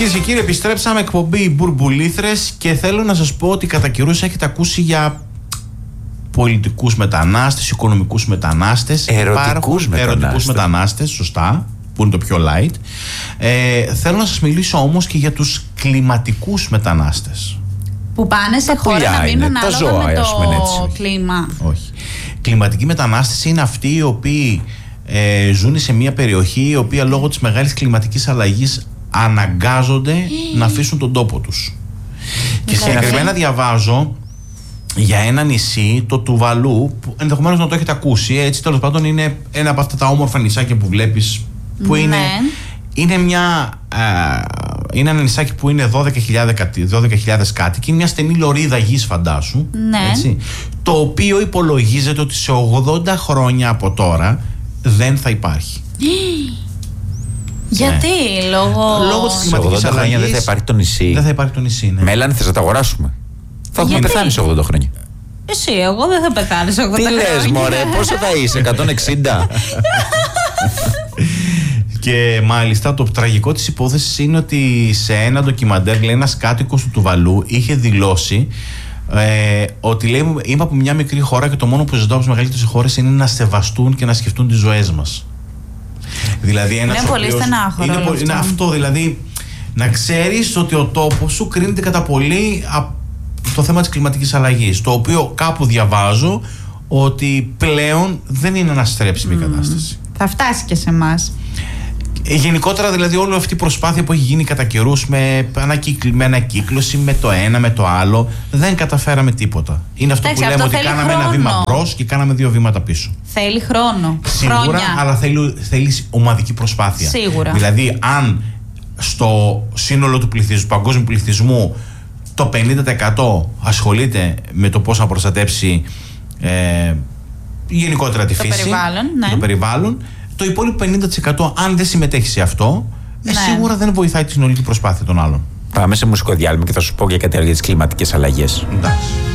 Κυρίες και κύριοι, επιστρέψαμε, εκπομπή Μπουρμπουλήθρες, και θέλω να σας πω ότι κατά καιρούς έχετε ακούσει για πολιτικούς μετανάστες, οικονομικούς μετανάστες, ερωτικούς μετανάστες, σωστά, που είναι το πιο light. Θέλω να σας μιλήσω όμως και για τους κλιματικούς μετανάστες. Που πάνε σε χώρα να μείνουν ανάλογα με το κλίμα. Όχι. Κλιματικοί μετανάστες είναι αυτοί οι οποίοι ζουν σε μια περιοχή η οποία λόγω της μεγάλης κλιματικής αλλαγής αναγκάζονται να αφήσουν τον τόπο τους. Και συγκεκριμένα διαβάζω για ένα νησί, το Τουβαλού, που ενδεχομένως να το έχετε ακούσει, έτσι, τέλος πάντων είναι ένα από αυτά τα όμορφα νησάκια που βλέπεις, που είναι ένα νησάκι που είναι 12.000 κάτοικοι, είναι μια στενή λωρίδα γης, φαντάσου, έτσι, το οποίο υπολογίζεται ότι σε 80 χρόνια από τώρα δεν θα υπάρχει. Γιατί, λόγω της κλιματικής αλλαγής δεν θα υπάρχει το νησί. Δεν θα υπάρχει το νησί, ναι. Μέλανη, θες να τα αγοράσουμε? Θα έχουμε πεθάνει σε 80 χρόνια. Εσύ, εγώ δεν θα πεθάνει σε 80 χρόνια. Τι λες, μωρέ, πόσο θα είσαι, 160? Και μάλιστα το τραγικό της υπόθεσης είναι ότι σε ένα ντοκιμαντέρ, λέει, ένας κάτοικος του Τουβαλού είχε δηλώσει ότι, λέει, είμαι από μια μικρή χώρα και το μόνο που ζητάω από τις μεγαλύτερες χώρες είναι να σεβαστούν και να σκεφτούν τις ζωές μας. Δηλαδή είναι πολύ στενάχωρο. Είναι αυτό, δηλαδή να ξέρεις ότι ο τόπος σου κρίνεται κατά πολύ από το θέμα της κλιματικής αλλαγής, το οποίο κάπου διαβάζω ότι πλέον δεν είναι αναστρέψιμη η κατάσταση. Θα φτάσει και σε εμάς. Γενικότερα, δηλαδή, όλη αυτή η προσπάθεια που έχει γίνει κατά καιρούς με ανακύκλωση, με το ένα, με το άλλο, δεν καταφέραμε τίποτα. Είναι αυτό που λέμε, ότι κάναμε ένα βήμα μπρος και κάναμε 2 βήματα πίσω. Θέλει χρόνο. Σίγουρα, χρόνια. Αλλά θέλει ομαδική προσπάθεια. Σίγουρα. Δηλαδή, αν στο σύνολο του παγκόσμιου πληθυσμού το 50% ασχολείται με το πώς να προστατέψει γενικότερα τη φύση, το περιβάλλον, το υπόλοιπο 50% αν δεν συμμετέχει σε αυτό, σίγουρα δεν βοηθάει τη συνολική προσπάθεια των άλλων. Πάμε σε μουσικό διάλειμμα και θα σου πω για κάτι άλλο για τις κλιματικές αλλαγές. Εντάξει.